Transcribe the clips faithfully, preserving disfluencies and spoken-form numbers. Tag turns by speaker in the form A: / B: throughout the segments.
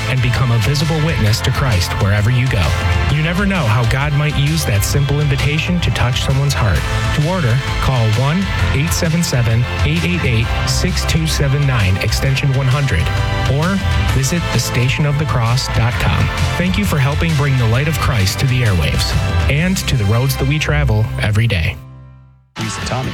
A: and become a visible witness to Christ wherever you go. You never know how God might use that simple invitation to touch someone's heart. To order, call one eight seven seven, eight eight eight, six two seven nine, extension one hundred, or visit the station of the cross dot com. Thank you for helping bring the light of Christ to the airwaves and to the roads that we travel every day.
B: Lisa Tommy.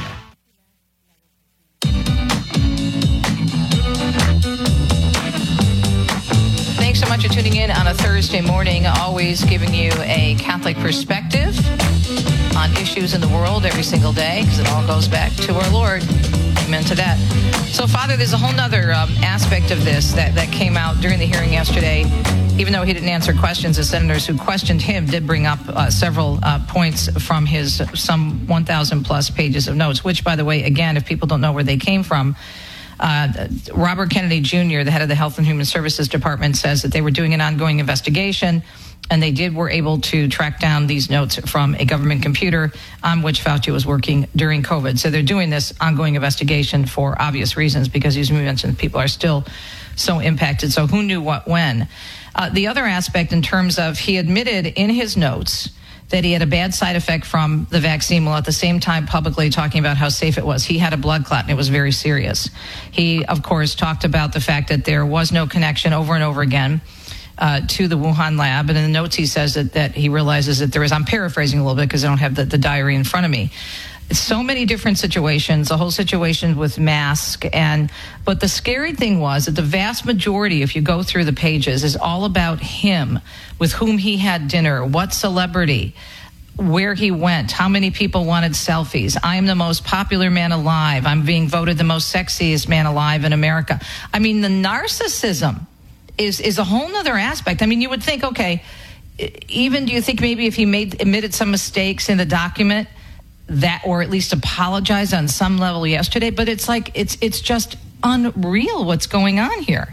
C: Thanks so much for tuning in on a Thursday morning, always giving you a Catholic perspective on issues in the world every single day, because it all goes back to our Lord. Amen to that. So, Father, there's a whole other um, aspect of this that, that came out during the hearing yesterday. Even though he didn't answer questions, the senators who questioned him did bring up uh, several uh, points from his some one thousand plus pages of notes, which, by the way, again, if people don't know where they came from, uh, Robert Kennedy Junior, the head of the Health and Human Services Department, says that they were doing an ongoing investigation, and they did were able to track down these notes from a government computer on which Fauci was working during COVID. So they're doing this ongoing investigation for obvious reasons, because, as you mentioned, people are still so impacted. So who knew what when? Uh, the other aspect, in terms of, he admitted in his notes that he had a bad side effect from the vaccine, while at the same time publicly talking about how safe it was. He had a blood clot, and it was very serious. He, of course, talked about the fact that there was no connection over and over again uh, to the Wuhan lab. And in the notes, he says that, that he realizes that there is, I'm paraphrasing a little bit because I don't have the, the diary in front of me, so many different situations, the whole situation with masks. And but the scary thing was that the vast majority, if you go through the pages, is all about him, with whom he had dinner, what celebrity, where he went, how many people wanted selfies. I am the most popular man alive. I'm being voted the most sexiest man alive in America. I mean, the narcissism is is a whole nother aspect. I mean, you would think, okay, even do you think maybe if he made admitted some mistakes in the document, that, or at least apologize on some level yesterday, but it's like it's it's just unreal what's going on here.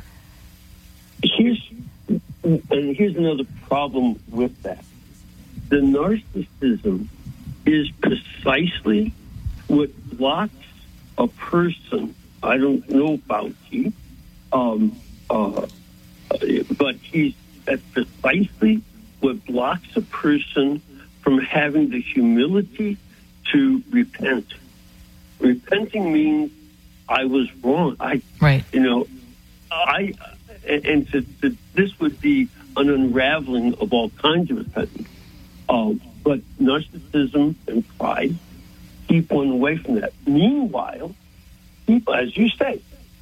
D: Here's and here's another problem with that. The narcissism is precisely what blocks a person. I don't know Fauci, um, uh, but he's that's precisely what blocks a person from having the humility to repent. Repenting means I was wrong. I,
C: right.
D: You know, I, and to, to, this would be an unraveling of all kinds of repentance. Um, but narcissism and pride keep one away from that. Meanwhile, people, as you say,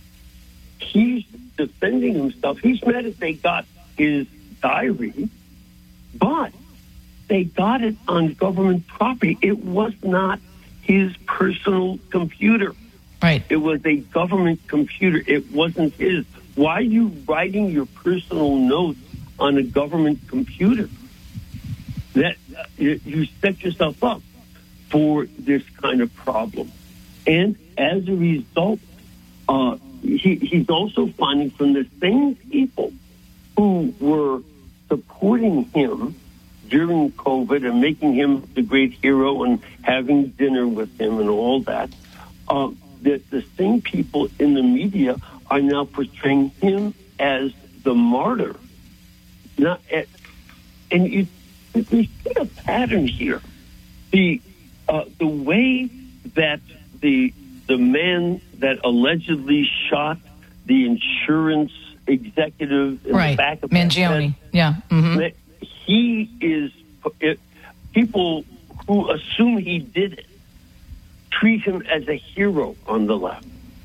D: he's defending himself. He's mad that they got his diary, but they got it on government property. It was not his personal computer.
C: Right.
D: It was a government computer. It wasn't his. Why are you writing your personal notes on a government computer? That uh, you set yourself up for this kind of problem. And as a result, uh, he, he's also finding from the same people who were supporting him during COVID and making him the great hero and having dinner with him and all that, uh, that the same people in the media are now portraying him as the martyr. Not at, and you, we see a pattern here. The uh, the way that the the man that allegedly shot the insurance executive in
C: right.
D: the back of
C: Mangione,
D: head,
C: yeah. Mm-hmm.
D: He is, it, people who assume he did it treat him as a hero on the left.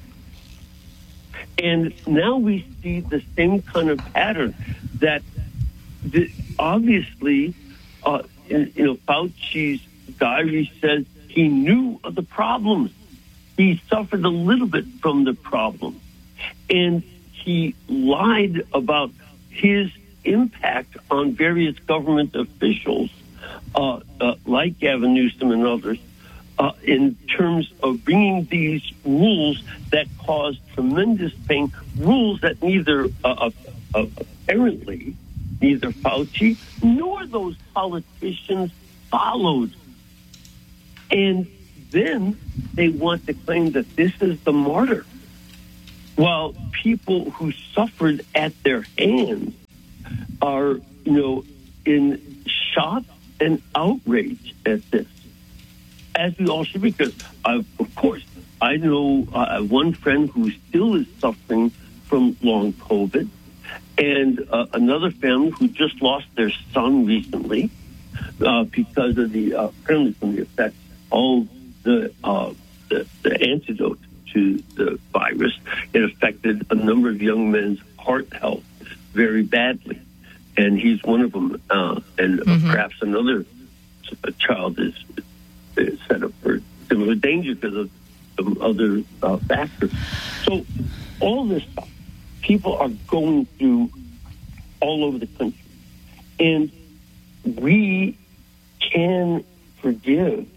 D: And now we see the same kind of pattern that the, obviously, uh, you know, Fauci's diary says he knew of the problems. He suffered a little bit from the problem. And he lied about his impact on various government officials, uh, uh, like Gavin Newsom and others, uh, in terms of bringing these rules that cause tremendous pain, rules that neither, uh, uh, apparently, neither Fauci nor those politicians followed. And then they want to claim that this is the martyr, while people who suffered at their hands are, you know, in shock and outrage at this, as we all should, because, uh, of course, I know uh, one friend who still is suffering from long COVID, and uh, another family who just lost their son recently uh, because of the, uh, apparently from the effects of the, uh, the, the antidote to the virus. It affected a number of young men's heart health very badly, and he's one of them. Uh, and mm-hmm. perhaps another a child is, is set up for similar danger because of some other uh, factors. So all this stuff, people are going through all over the country, and we can forgive,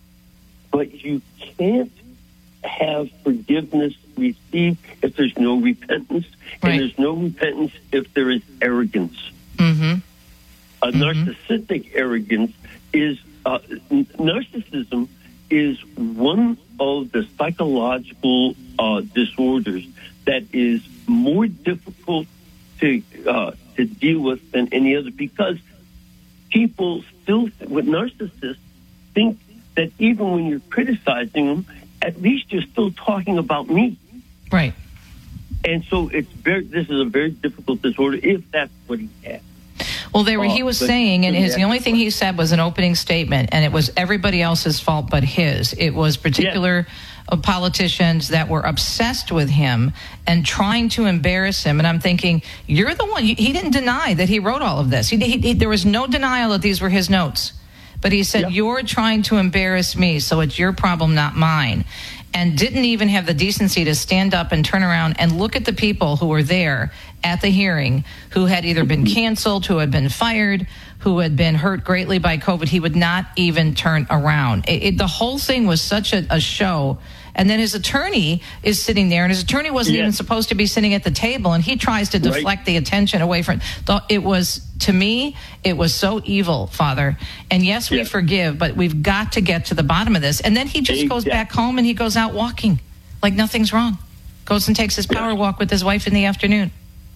D: but you can't have forgiveness received if there's no repentance, right. And there's no repentance if there is arrogance.
C: Mm-hmm.
D: A
C: mm-hmm.
D: narcissistic arrogance is uh, narcissism is one of the psychological uh, disorders that is more difficult to uh, to deal with than any other, because people still, with narcissists, think that even when you're criticizing them, at least you're still talking about me.
C: Right.
D: And so it's very. This is a very difficult disorder if that's what he has.
C: Well, there he was uh, saying, and his, the only thing he said was an opening statement, and it was everybody else's fault but his. It was particular yes. politicians that were obsessed with him and trying to embarrass him. And I'm thinking, you're the one. He didn't deny that he wrote all of this. He, he, he, there was no denial that these were his notes. But he said, yep. you're trying to embarrass me, so it's your problem, not mine. And didn't even have the decency to stand up and turn around and look at the people who were there at the hearing, who had either been canceled, who had been fired, who had been hurt greatly by COVID. He would not even turn around. It, it, the whole thing was such a, a show. And then his attorney is sitting there, and his attorney wasn't yes. even supposed to be sitting at the table, and he tries to deflect right. the attention away from it. It was, to me, it was so evil, Father. And yes, we yes. forgive, but we've got to get to the bottom of this. And then he just exactly. goes back home, and he goes out walking like nothing's wrong. Goes and takes his power yeah. walk with his wife in the afternoon.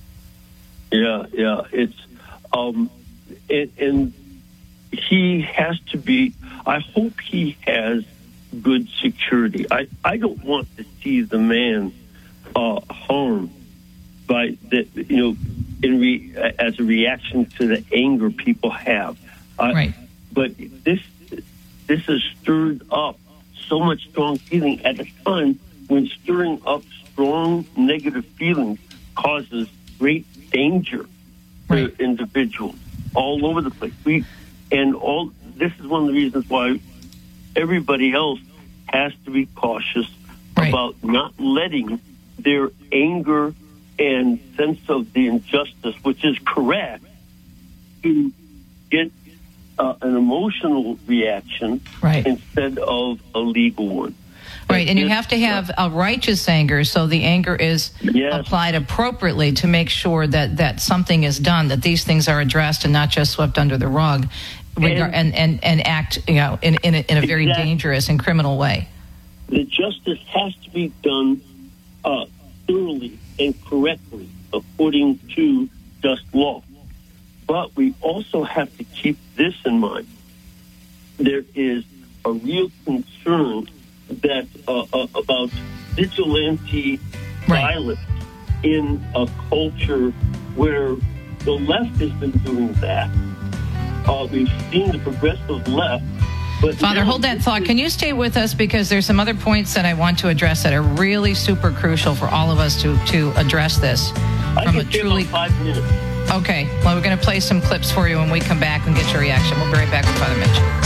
D: Yeah, yeah. It's, um, it, and he has to be, I hope he has good security. I, I don't want to see the man uh, harmed by the, you know, in re, as a reaction to the anger people have. Uh,
C: right.
D: But this this has stirred up so much strong feeling at a time when stirring up strong negative feelings causes great danger
C: right.
D: to individuals all over the place. We and all this is one of the reasons why everybody else has to be cautious
C: right.
D: about not letting their anger and sense of the injustice, which is correct, to get uh, an emotional reaction
C: right.
D: instead of a legal one.
C: Right, and you have to have a righteous anger, so the anger is
D: yes.
C: applied appropriately to make sure that, that something is done, that these things are addressed and not just swept under the rug. And, and, and, and act, you know, in, in, a, in a very exactly. dangerous and criminal way.
D: The justice has to be done uh, thoroughly and correctly according to just law. But we also have to keep this in mind. There is a real concern that uh, uh, about vigilante right. violence in a culture where the left has been doing that. Uh, we've seen the progressive left. But
C: Father, hold that thought. Can you stay with us? Because there's some other points that I want to address that are really super crucial for all of us to, to address this.
D: I
C: from
D: can
C: a truly
D: five minutes.
C: Okay. Well, we're going to play some clips for you when we come back and get your reaction. We'll be right back with Father Mitch.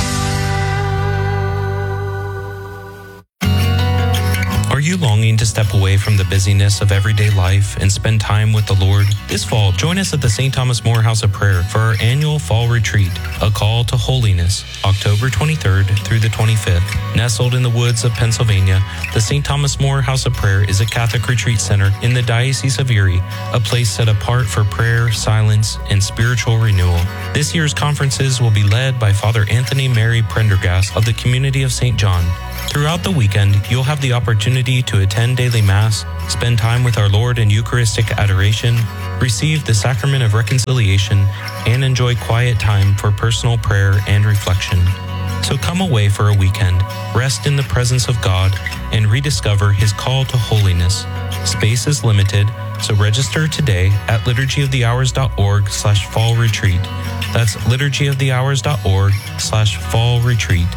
B: Are you longing to step away from the busyness of everyday life and spend time with the Lord? This fall, join us at the Saint Thomas More House of Prayer for our annual fall retreat, A Call to Holiness, October twenty-third through the twenty-fifth. Nestled in the woods of Pennsylvania, the Saint Thomas More House of Prayer is a Catholic retreat center in the Diocese of Erie, a place set apart for prayer, silence, and spiritual renewal. This year's conferences will be led by Father Anthony Mary Prendergast of the Community of Saint John. Throughout the weekend, you'll have the opportunity to attend daily Mass, spend time with our Lord in Eucharistic adoration, receive the sacrament of reconciliation, and enjoy quiet time for personal prayer and reflection. So come away for a weekend, rest in the presence of God, and rediscover His call to holiness. Space is limited, so register today at liturgy of the hours dot org slash fall retreat. That's liturgy of the hours dot org slash fall retreat.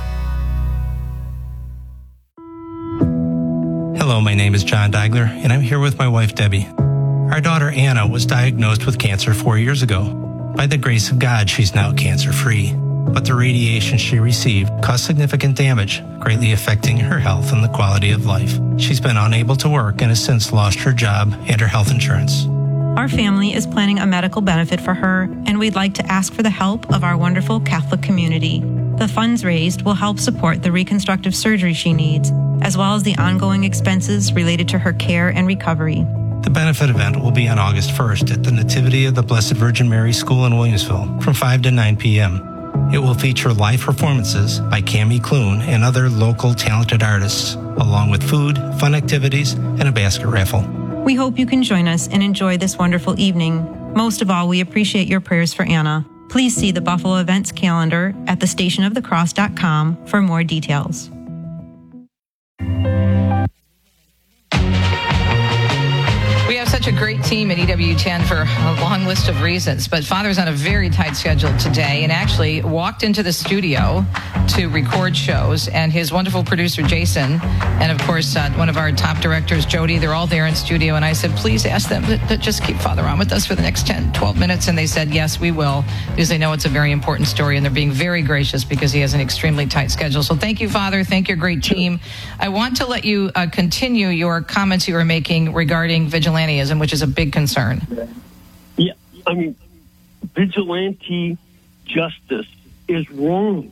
E: Hello, my name is John Deigler, and I'm here with my wife, Debbie. Our daughter, Anna, was diagnosed with cancer four years ago. By the grace of God, she's now cancer-free. But the radiation she received caused significant damage, greatly affecting her health and the quality of life. She's been unable to work and has since lost her job and her health insurance.
F: Our family is planning a medical benefit for her, and we'd like to ask for the help of our wonderful Catholic community. The funds raised will help support the reconstructive surgery she needs, as well as the ongoing expenses related to her care and recovery.
E: The benefit event will be on August first at the Nativity of the Blessed Virgin Mary School in Williamsville from five to nine p.m. It will feature live performances by Cammie Clune and other local talented artists, along with food, fun activities, and a basket raffle.
F: We hope you can join us and enjoy this wonderful evening. Most of all, we appreciate your prayers for Anna. Please see the Buffalo events calendar at the station of the cross dot com for more details.
C: We have such a great team at E W ten for a long list of reasons, but Father's on a very tight schedule today and actually walked into the studio to record shows, and his wonderful producer, Jason, and of course, uh, one of our top directors, Jody, they're all there in studio, and I said, please ask them to, to just keep Father on with us for the next ten, twelve minutes, and they said, yes, we will, because they know it's a very important story, and they're being very gracious because he has an extremely tight schedule. So thank you, Father. Thank your great team. I want to let you uh, continue your comments you were making regarding vigilantism, which is a big concern.
D: Yeah, I mean, vigilante justice is wrong.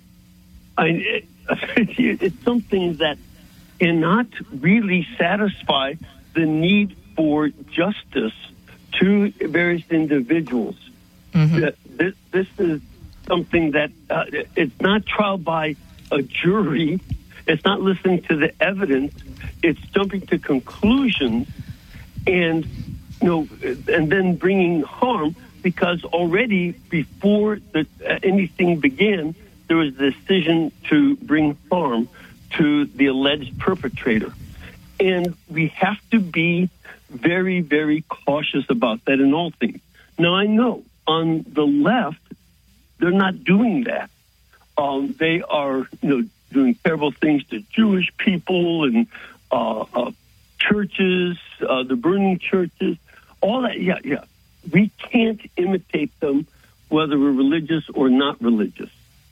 D: I mean, it, it's something that cannot really satisfy the need for justice to various individuals. Mm-hmm. This, this is something that uh, it's not trial by a jury. It's not listening to the evidence. It's jumping to conclusions and, you know, and then bringing harm, because already before the, uh, anything began, there was a decision to bring harm to the alleged perpetrator. And we have to be very, very cautious about that in all things. Now, I know on the left, they're not doing that. Um, they are, you know, doing terrible things to Jewish people and uh, uh, churches, uh, the burning churches, all that. Yeah, yeah. We can't imitate them, whether we're religious or not religious.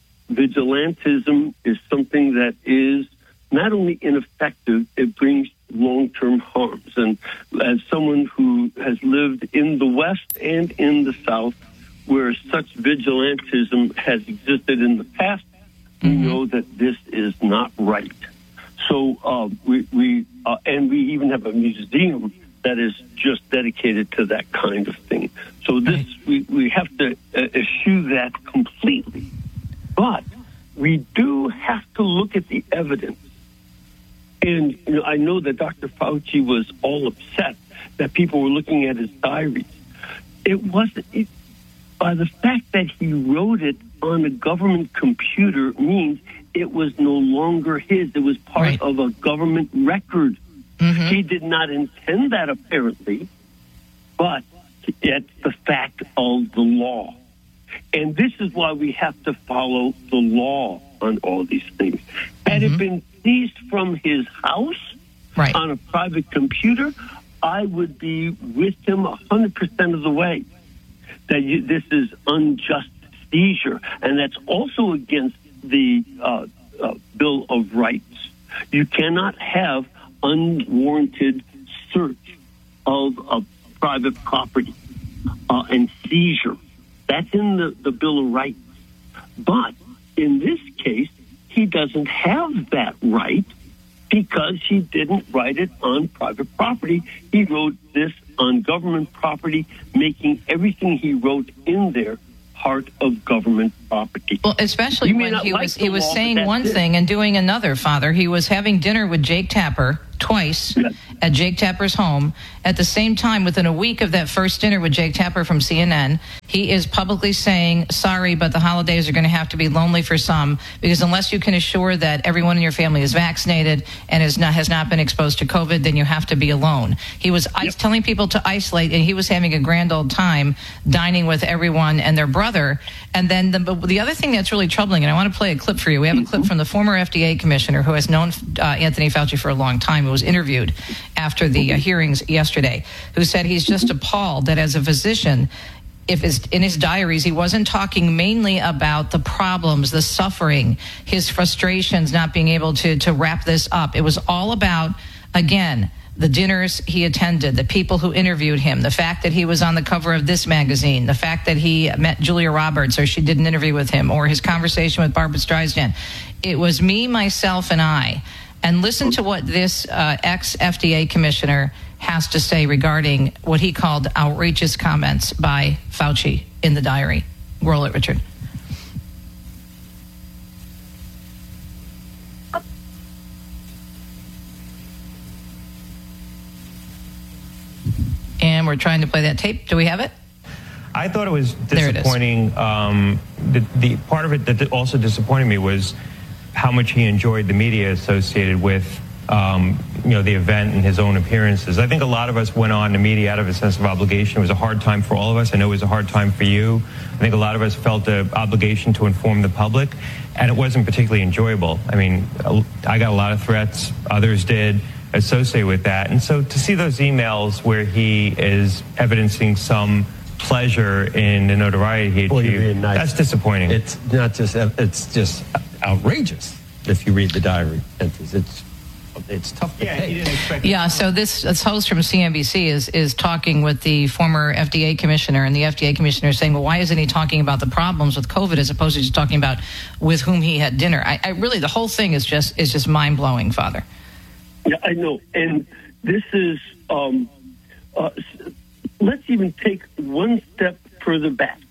D: Vigilantism is something that is not only ineffective, it brings long-term harms. And as someone who has lived in the West and in the South, where such vigilantism has existed in the past, mm-hmm. we know that this is not right. So uh, we, we uh, and we even have a museum that is just dedicated to that kind of thing. So this, we, we have to uh, eschew that completely. But we do have to look at the evidence. And you know, I know that Doctor Fauci was all upset that people were looking at his diaries. It wasn't, it, by the fact that he wrote it on a government computer means it was no longer his. It was part right. of a government record. Mm-hmm. He did not intend that, apparently, but it's the fact of the law. And this is why we have to follow the law on all these things. Had mm-hmm. it been seized from his house right. on a private computer, I would be with him one hundred percent of the way. That you, this is unjust seizure, and that's also against the uh, uh, Bill of Rights. You cannot have unwarranted search of a private property uh, and seizure. That's in the, the Bill of Rights. But in this case, he doesn't have that right because he didn't write it on private property. He wrote this on government property, making everything he wrote in there part of government property.
C: Well, especially
D: You may
C: when
D: not
C: he
D: like
C: was
D: the
C: he was
D: law, but
C: saying
D: that's
C: one
D: it.
C: thing and doing another, Father. He was having dinner with Jake Tapper twice
D: Yes.
C: at Jake Tapper's home. At the same time, within a week of that first dinner with Jake Tapper from C N N, he is publicly saying, sorry, but the holidays are going to have to be lonely for some, because unless you can assure that everyone in your family is vaccinated and is not, has not been exposed to COVID, then you have to be alone. He was yep. telling people to isolate, and he was having a grand old time dining with everyone and their brother. And then the, the other thing that's really troubling, and I want to play a clip for you. We have a clip from the former F D A commissioner who has known uh, Anthony Fauci for a long time, who was interviewed after the uh, hearings yesterday, who said he's just appalled that as a physician, if his, in his diaries, he wasn't talking mainly about the problems, the suffering, his frustrations, not being able to, to wrap this up. It was all about, again, the dinners he attended, the people who interviewed him, the fact that he was on the cover of this magazine, the fact that he met Julia Roberts or she did an interview with him, or his conversation with Barbara Streisand. It was me, myself, and I. And listen to what this uh, ex-F D A commissioner has to say regarding what he called outrageous comments by Fauci in the diary. Roll it, Richard. And we're trying to play that tape. Do we have it?
G: I thought it was
C: There it is.
G: disappointing. Um, the, the part of it that also disappointed me was how much he enjoyed the media associated with, um, you know, the event and his own appearances. I think a lot of us went on the media out of a sense of obligation. It was a hard time for all of us. I know it was a hard time for you. I think a lot of us felt an obligation to inform the public, and it wasn't particularly enjoyable. I mean, I got a lot of threats. Others did associated with that. And so to see those emails where he is evidencing some pleasure in the notoriety he
H: Well, you're
G: achieved,
H: being nice.
G: that's disappointing.
H: It's not just, it's just outrageous if you read the diary entries. It's it's tough to
G: yeah,
H: take.
G: he didn't expect
C: Yeah, so this, this host from C N B C is, is talking with the former F D A commissioner, and the F D A commissioner is saying, well, why isn't he talking about the problems with COVID as opposed to just talking about with whom he had dinner? I, I really, the whole thing is just is just mind-blowing, Father.
D: Yeah, I know. And this is, um, uh, let's even take one step further back.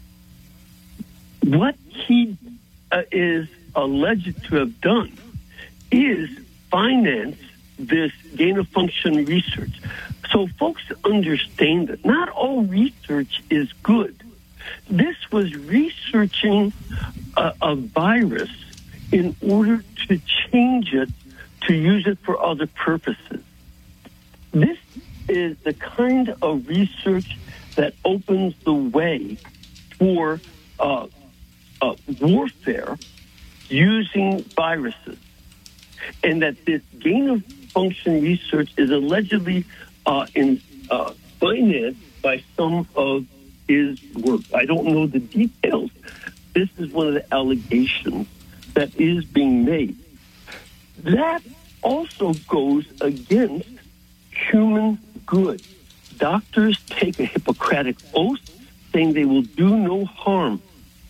D: What he uh, is alleged to have done is finance this gain-of-function research. So folks understand that not all research is good. This was researching a, a virus in order to change it, to use it for other purposes. This is the kind of research that opens the way for uh, uh, warfare using viruses. And that this gain-of-function research is allegedly uh, in, uh, financed by some of his work. I don't know the details. This is one of the allegations that is being made. That also goes against human good. Doctors take a Hippocratic oath saying they will do no harm.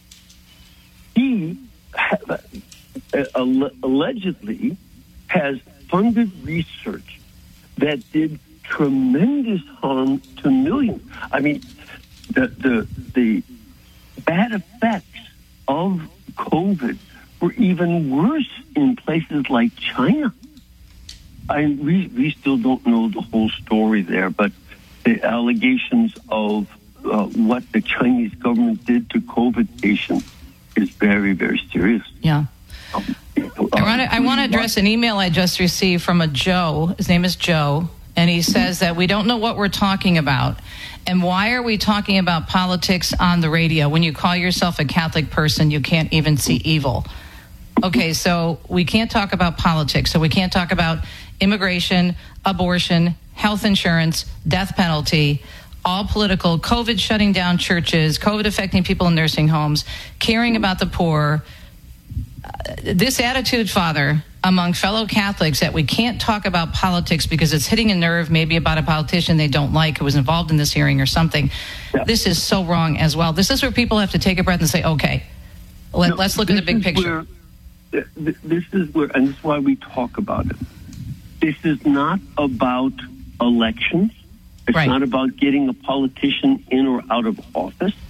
D: He uh, allegedly has funded research that did tremendous harm to millions. I mean, the the, the bad effects of COVID were even worse in places like China. I we we still don't know the whole story there, but the allegations of uh, what the Chinese government did to COVID patients is very, very serious.
C: Yeah.
D: Um,
C: I want to I want to address an email I just received from a Joe. His name is Joe, and he says that we don't know what we're talking about. And why are we talking about politics on the radio? When you call yourself a Catholic person, you can't even see evil. Okay, so we can't talk about politics. So we can't talk about immigration, abortion, health insurance, death penalty, all political, COVID shutting down churches, COVID affecting people in nursing homes, caring about the poor. Uh, this attitude, Father, among fellow Catholics that we can't talk about politics because it's hitting a nerve, maybe about a politician they don't like who was involved in this hearing or something.
D: Yeah.
C: This is so wrong as well. This is where people have to take a breath and say, okay, let,
D: No,
C: let's look at the
D: this
C: big
D: is
C: picture.
D: Where, th- this is where, and this is why we talk about it. This is not about elections. It's
C: Right.
D: not about getting a politician in or out of office.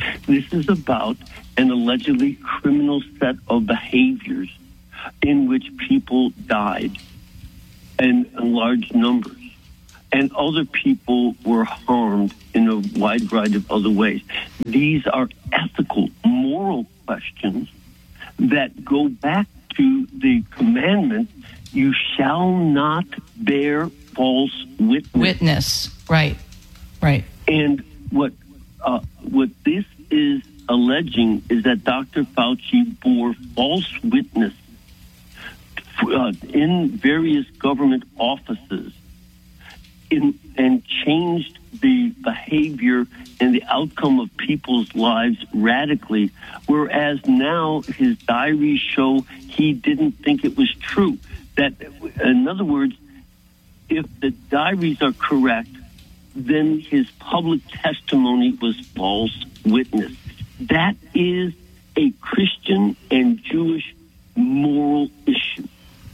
D: This is about an allegedly criminal set of behaviors in which people died and in large numbers, and other people were harmed in a wide variety of other ways. These are ethical, moral questions that go back to the commandment, you shall not bear false witness.
C: Witness, right, right.
D: And what uh, what this is alleging is that Doctor Fauci bore false witness uh, in various government offices in, and changed the behavior and the outcome of people's lives radically, whereas now his diaries show he didn't think it was true. That, in other words, if the diaries are correct, then his public testimony was false witness. That is a Christian and Jewish moral issue.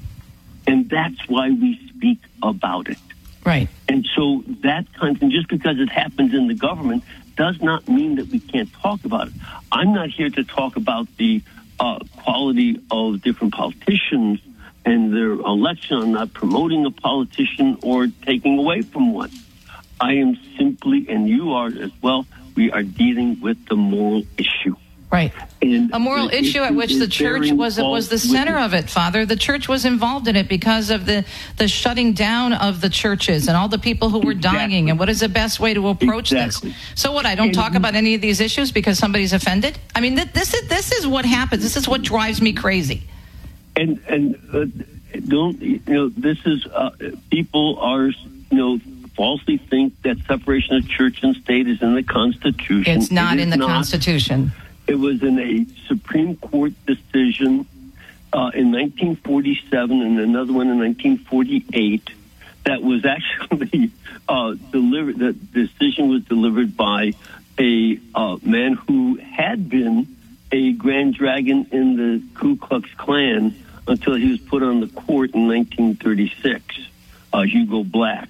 D: And that's why we speak about it.
C: Right.
D: And so that kind of, and just because it happens in the government does not mean that we can't talk about it. I'm not here to talk about the uh, quality of different politicians and their election. I'm not promoting a politician or taking away from one. I am simply, and you are as well, we are dealing with the moral issue.
C: Right.
D: And
C: a moral issue at which the church was was the center of it, Father. The church was involved in it because of the, the shutting down of the churches and all the people who were exactly. dying. And what is the best way to approach exactly. this? So what, I don't and, talk about any of these issues because somebody's offended? I mean, th- this is this is what happens. This is what drives me crazy.
D: And, and uh, don't, you know, this is, uh, people are, you know, falsely think that separation of church and state is in the Constitution.
C: It's not
D: it
C: in the
D: not.
C: Constitution.
D: It was in a Supreme Court decision uh, in nineteen forty-seven and another one in nineteen forty-eight that was actually uh, delivered. The decision was delivered by a uh, man who had been a Grand Dragon in the Ku Klux Klan until he was put on the court in nineteen thirty-six. Uh, Hugo Black.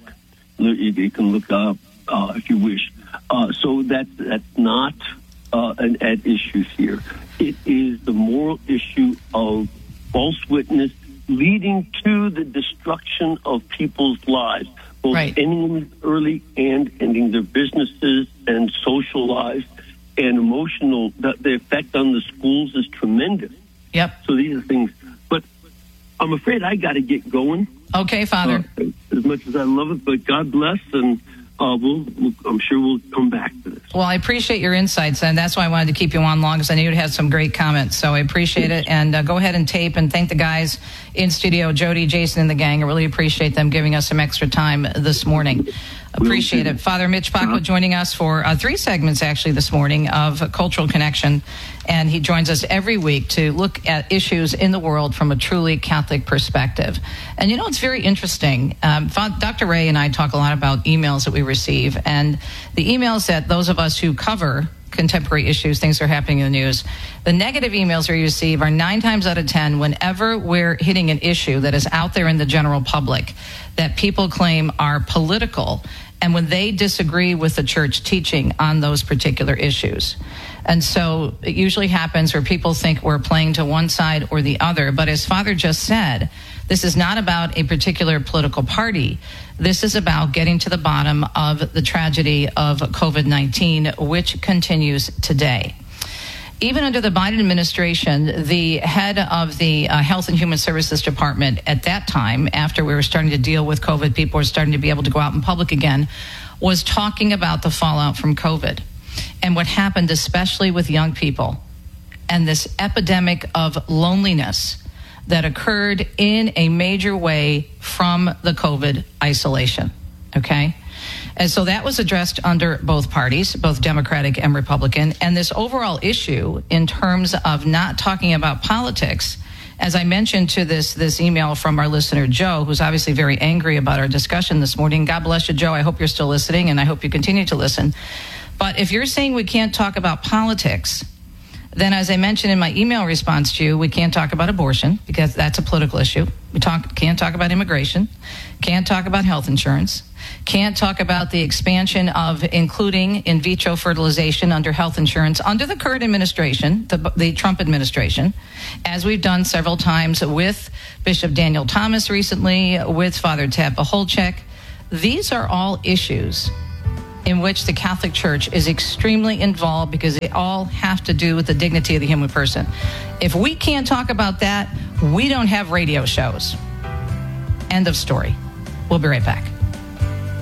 D: You can look up uh, if you wish. Uh, so that's that's not uh, an at issue here. It is the moral issue of false witness leading to the destruction of people's lives, both
C: right.
D: ending them early and ending their businesses and social lives and emotional. The, the effect on the schools is tremendous.
C: Yep.
D: So these are things. But I'm afraid I got to get going.
C: Okay, Father.
D: Uh, as much as I love it, but God bless, and uh, we'll, we'll, I'm sure we'll come back to this.
C: Well, I appreciate your insights, and that's why I wanted to keep you on long, because I knew you had some great comments. So I appreciate it, and uh, go ahead and tape and thank the guys in studio, Jody, Jason, and the gang. I really appreciate them giving us some extra time this morning. Appreciate it. Father Mitch Pacwa uh-huh. joining us for uh, three segments, actually, this morning of Cultural Connection. And he joins us every week to look at issues in the world from a truly Catholic perspective. And, you know, it's very interesting. Um, Doctor Ray and I talk a lot about emails that we receive. And the emails that those of us who cover contemporary issues, things that are happening in the news, the negative emails we receive are nine times out of ten whenever we're hitting an issue that is out there in the general public that people claim are political, and when they disagree with the church teaching on those particular issues. And so it usually happens where people think we're playing to one side or the other. But as Father just said, this is not about a particular political party. This is about getting to the bottom of the tragedy of COVID nineteen, which continues today. Even under the Biden administration, the head of the uh, Health and Human Services Department at that time, after we were starting to deal with COVID, people were starting to be able to go out in public again, was talking about the fallout from COVID and what happened, especially with young people, and this epidemic of loneliness that occurred in a major way from the COVID isolation, okay? And so that was addressed under both parties, both Democratic and Republican. And this overall issue in terms of not talking about politics, as I mentioned to this, this email from our listener, Joe, who's obviously very angry about our discussion this morning. God bless you, Joe. I hope you're still listening, and I hope you continue to listen. But if you're saying we can't talk about politics, Then, as I mentioned in my email response to you, we can't talk about abortion because that's a political issue. We talk, can't talk about immigration, can't talk about health insurance, can't talk about the expansion of including in vitro fertilization under health insurance under the current administration, the, the Trump administration, as we've done several times with Bishop Daniel Thomas recently, with Father Tappa Holchek. These are all issues in which the Catholic Church is extremely involved because they all have to do with the dignity of the human person. If we can't talk about that, we don't have radio shows. End of story. We'll be right back.